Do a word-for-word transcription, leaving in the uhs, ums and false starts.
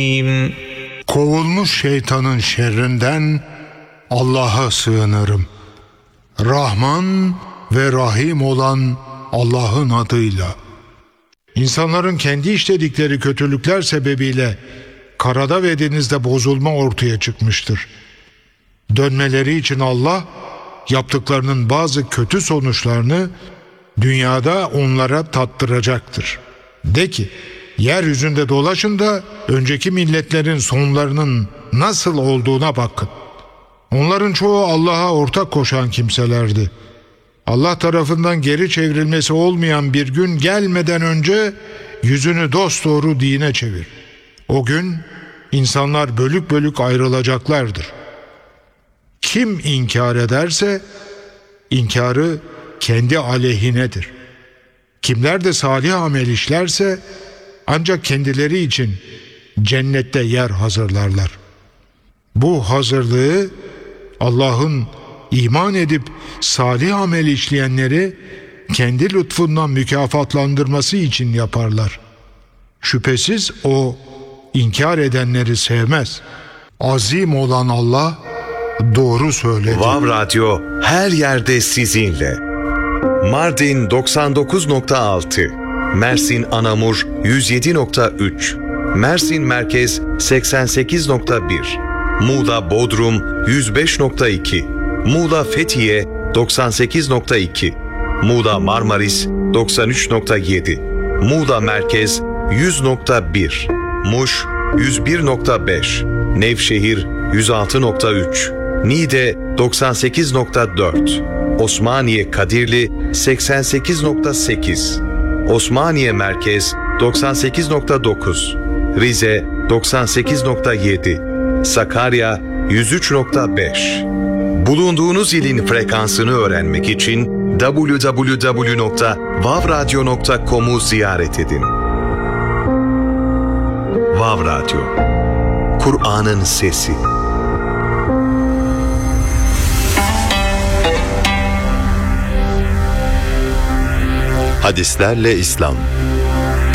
Kovulmuş şeytanın şerrinden Allah'a sığınırım. Rahman ve Rahim olan Allah'ın adıyla. İnsanların kendi işledikleri kötülükler sebebiyle karada ve denizde bozulma ortaya çıkmıştır. Dönmeleri için Allah yaptıklarının bazı kötü sonuçlarını dünyada onlara tattıracaktır. De ki, yeryüzünde dolaşın da önceki milletlerin sonlarının nasıl olduğuna bakın. Onların çoğu Allah'a ortak koşan kimselerdi. Allah tarafından geri çevrilmesi olmayan bir gün gelmeden önce yüzünü dosdoğru dine çevir. O gün insanlar bölük bölük ayrılacaklardır. Kim inkar ederse inkarı kendi aleyhinedir. Kimler de salih amel işlerse ancak kendileri için cennette yer hazırlarlar. Bu hazırlığı Allah'ın iman edip salih amel işleyenleri kendi lütfundan mükafatlandırması için yaparlar. Şüphesiz O inkar edenleri sevmez. Azim olan Allah doğru söyledi. Vav Radyo her yerde sizinle. Mardin doksan dokuz nokta altı, Mersin Anamur yüz yedi nokta üç, Mersin Merkez seksen sekiz nokta bir, Muğla Bodrum yüz beş nokta iki, Muğla Fethiye doksan sekiz nokta iki, Muğla Marmaris doksan üç nokta yedi, Muğla Merkez yüz nokta bir, Muş yüz bir nokta beş, Nevşehir yüz altı nokta üç, Niğde doksan sekiz nokta dört, Osmaniye Kadirli seksen sekiz nokta sekiz, Osmaniye Merkez doksan sekiz nokta dokuz, Rize doksan sekiz nokta yedi, Sakarya yüz üç nokta beş. Bulunduğunuz ilin frekansını öğrenmek için double-u double-u double-u nokta vav radyo nokta com'u ziyaret edin. Vav Radyo, Kur'an'ın sesi. Hadislerle İslam.